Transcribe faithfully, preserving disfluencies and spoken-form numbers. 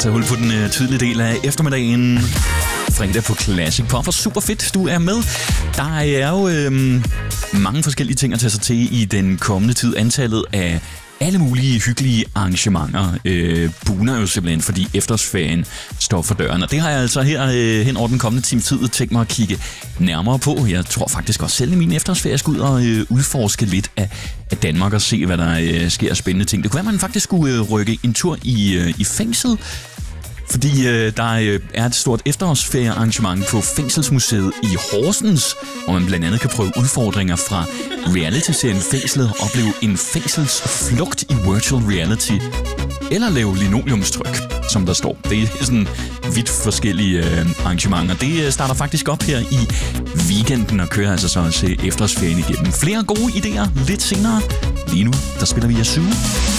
tage hul på den øh, tidlige del af eftermiddagen. Fredag på Classic Pop, og super fedt, du er med. Der er jo øh, mange forskellige ting at tage sig til i den kommende tid. Antallet af alle mulige hyggelige arrangementer øh, buner jo simpelthen, fordi efterårsferien står for døren. Og det har jeg altså her øh, hen over den kommende times tid tænkt mig at kigge nærmere på. Jeg tror faktisk også selv i min efterårsferie skal ud og øh, udforske lidt af, af Danmark og se, hvad der øh, sker af spændende ting. Det kunne være, at man faktisk skulle øh, rykke en tur i, øh, i fængsel. Fordi øh, der øh, er et stort efterårsferiearrangement på Fængselsmuseet i Horsens, hvor man blandt andet kan prøve udfordringer fra reality-serien Fængslet, opleve en fængselsflugt i virtual reality, eller lave linoleumstryk, som der står. Det er sådan vidt forskellige øh, arrangementer. Det starter faktisk op her i weekenden og kører altså så også efterårsferien igennem. Flere gode idéer lidt senere. Lige nu, der spiller vi Yazoo.